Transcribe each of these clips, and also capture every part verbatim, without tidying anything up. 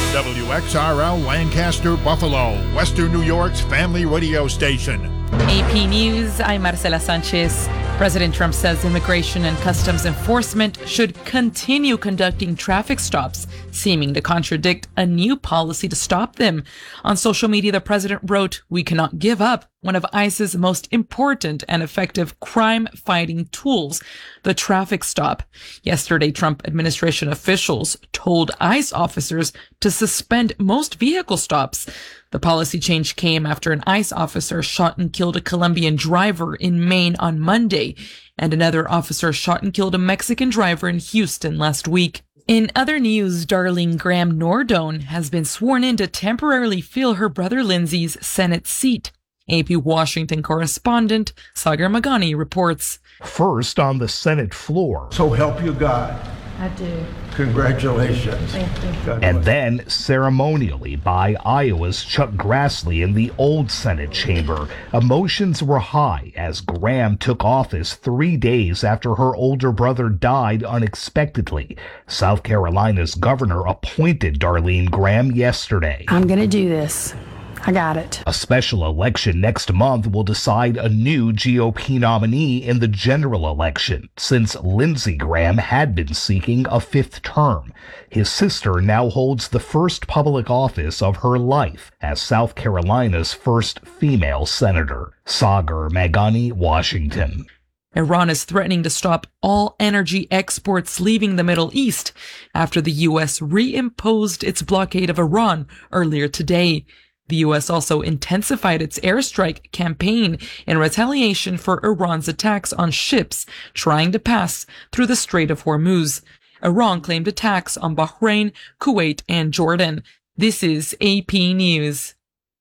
W X R L Lancaster, Buffalo, Western New York's family radio station. A P News, I'm Marcela Sanchez. President Trump says Immigration and Customs Enforcement should continue conducting traffic stops, seeming to contradict a new policy to stop them. On social media, the president wrote, "We cannot give up one of ICE's most important and effective crime-fighting tools, the traffic stop." Yesterday, Trump administration officials told ICE officers to suspend most vehicle stops. The policy change came after an ICE officer shot and killed a Colombian driver in Maine on Monday, and another officer shot and killed a Mexican driver in Houston last week. In other news, Darlene Graham Nordone has been sworn in to temporarily fill her brother Lindsay's Senate seat. A P Washington correspondent Sagar Magani reports. First on the Senate floor. So help you God. I do. Congratulations. Thank you. God And bless. then ceremonially by Iowa's Chuck Grassley in the old Senate chamber. Emotions were high as Graham took office three days after her older brother died unexpectedly. South Carolina's governor appointed Darlene Graham yesterday. I'm going to do this. I got it. A special election next month will decide a new G O P nominee in the general election, since Lindsey Graham had been seeking a fifth term. His sister now holds the first public office of her life as South Carolina's first female senator. Sagar Magani, Washington. Iran is threatening to stop all energy exports leaving the Middle East after the U S reimposed its blockade of Iran earlier today. The U S also intensified its airstrike campaign in retaliation for Iran's attacks on ships trying to pass through the Strait of Hormuz. Iran claimed attacks on Bahrain, Kuwait, and Jordan. This is A P News.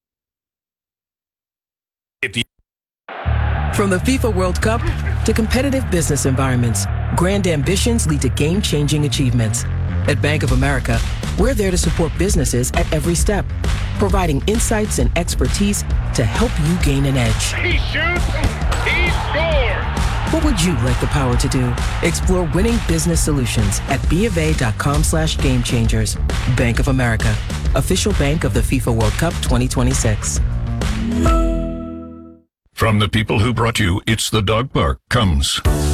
From the FIFA World Cup to competitive business environments, grand ambitions lead to game-changing achievements. At Bank of America, we're there to support businesses at every step, providing insights and expertise to help you gain an edge. He shoots, he scores! What would you like the power to do? Explore winning business solutions at bofa.com slash game changers. Bank of America, official bank of the FIFA World Cup twenty twenty-six. From the people who brought you It's the Dog Park comes